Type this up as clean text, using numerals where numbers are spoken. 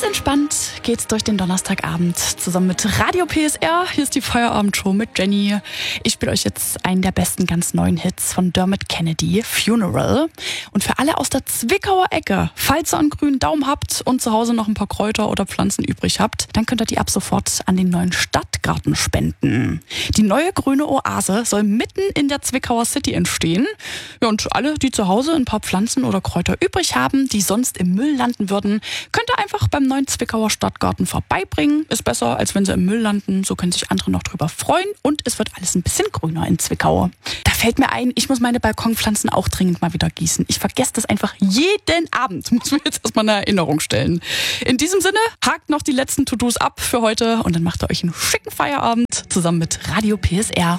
Ganz entspannt geht's durch den Donnerstagabend zusammen mit Radio PSR. Hier ist die Feierabendshow mit Jenny. Ich spiele euch jetzt einen der besten ganz neuen Hits von Dermot Kennedy, Funeral. Und für alle aus der Zwickauer Ecke, falls ihr einen grünen Daumen habt und zu Hause noch ein paar Kräuter oder Pflanzen übrig habt, dann könnt ihr die ab sofort an den neuen Stadtgarten spenden. Die neue grüne Oase soll mitten in der Zwickauer City entstehen. Ja, und alle, die zu Hause ein paar Pflanzen oder Kräuter übrig haben, die sonst im Müll landen würden, könnt ihr einfach beim neuen Zwickauer Stadtgarten vorbeibringen. Ist besser, als wenn sie im Müll landen. So können sich andere noch drüber freuen. Und es wird alles ein bisschen grüner in Zwickau. Da fällt mir ein, ich muss meine Balkonpflanzen auch dringend mal wieder gießen. Ich vergesse das einfach jeden Abend. Muss mir jetzt erstmal eine Erinnerung stellen. In diesem Sinne, hakt noch die letzten To-Dos ab für heute und dann macht ihr euch einen schicken Feierabend zusammen mit Radio PSR.